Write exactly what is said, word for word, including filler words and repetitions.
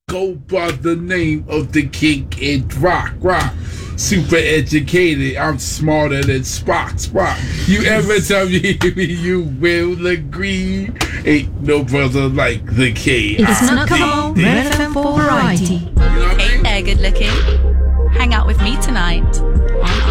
go by the name of the king and rock, rock. Super educated, I'm smarter than Spock, Spock. You ever tell me you will agree? Ain't no brother like the K. It's not come on, Red F M for variety. You know what I mean? Hey there, good looking. Hang out with me tonight.